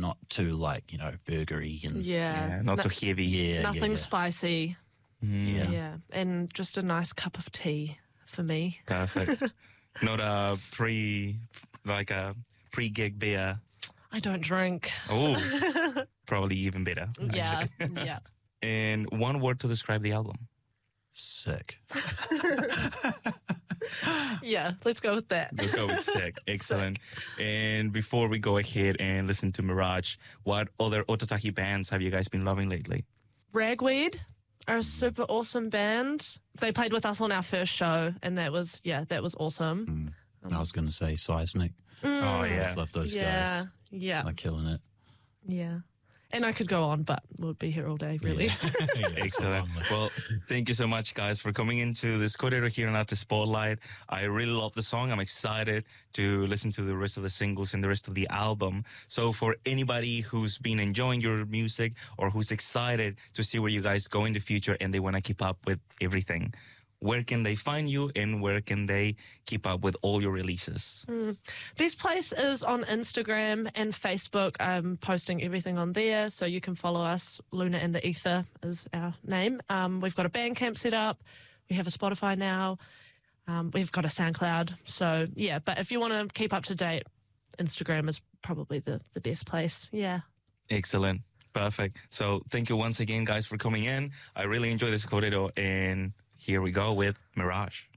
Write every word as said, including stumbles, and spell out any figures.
not too like, you know, burgery and Yeah. Yeah, not No- too heavy. yeah, Nothing yeah, yeah. spicy. Yeah. Yeah. And just a nice cup of tea for me. Perfect. Not a pre, like a pre-gig beer. I don't drink. Oh, probably even better. Yeah. actually. Yeah. And one word to describe the album. Sick. Yeah. Let's go with that. Let's go with sick. Excellent. And before we go ahead and listen to Mirage, what other Ototaki bands have you guys been loving lately? Ragweed are a super awesome band. They played with us on our first show, and that was, yeah, that was awesome. I was going to say Seismic. Oh, I yeah. just love those Yeah. guys. Yeah. They're killing it. Yeah. And I could go on, but we'll be here all day, really. Excellent. Well, thank you so much, guys, for coming into this Korero here and Arte Spotlight. I really love the song. I'm excited to listen to the rest of the singles and the rest of the album. So for anybody who's been enjoying your music or who's excited to see where you guys go in the future and they want to keep up with everything, where can they find you and where can they keep up with all your releases? Best place is on Instagram and Facebook. I'm posting everything on there, so you can follow us. Luna and the Ether is our name. Um, we've got a Bandcamp set up. We have a Spotify now. Um, we've got a SoundCloud. So, yeah, but if you want to keep up to date, Instagram is probably the, the best place. Yeah. Excellent. Perfect. So thank you once again, guys, for coming in. I really enjoyed this Korero, and here we go with Mirage.